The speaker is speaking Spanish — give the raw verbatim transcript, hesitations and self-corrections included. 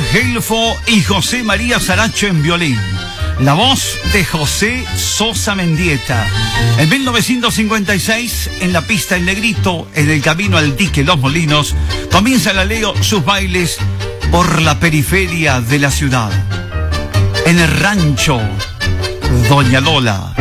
Gelfo y José María Saracho en violín. La voz de José Sosa Mendieta. En mil novecientos cincuenta y seis, en la pista El Negrito, en el camino al dique Los Molinos, comienza la Leo sus bailes por la periferia de la ciudad. En el rancho Doña Lola.